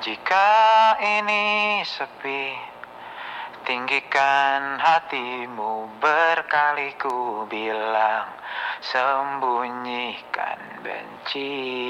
Jika ini sepi, tinggikan hatimu, berkali ku bilang, sembunyikan benci.